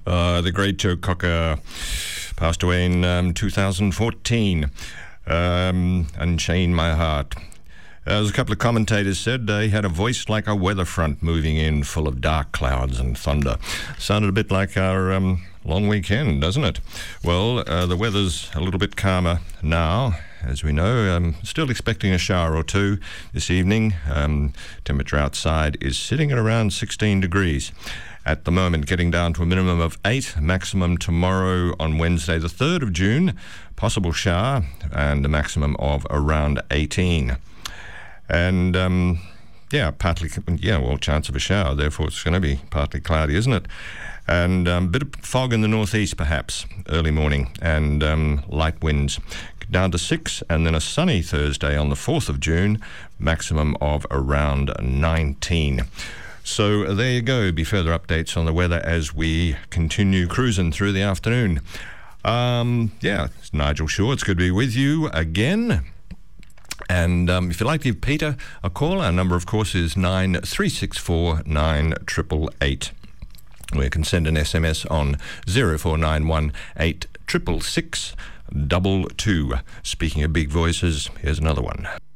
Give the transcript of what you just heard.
The great Joe Cocker passed away in 2014. Unchain My Heart. As a couple of commentators said, he had a voice like a weather front moving in, full of dark clouds and thunder. Sounded a bit like our long weekend, doesn't it? Well, the weather's a little bit calmer now, as we know. I'm still expecting a shower or two this evening. Temperature outside is sitting at around 16 degrees. At the moment, getting down to a minimum of 8, maximum tomorrow on Wednesday, the 3rd of June. Possible shower and a maximum of around 18. And, chance of a shower, therefore it's going to be partly cloudy, isn't it? And a bit of fog in the northeast, perhaps, early morning, and light winds. Down to 6, and then a sunny Thursday on the 4th of June, maximum of around 19. So there you go. Be further updates on the weather as we continue cruising through the afternoon. It's Nigel Shaw. It's good to be with you again. And if you'd like to give Peter a call, our number, of course, is 9364 9888. We can send an SMS on 0491 866 22. Speaking of big voices, here's another one.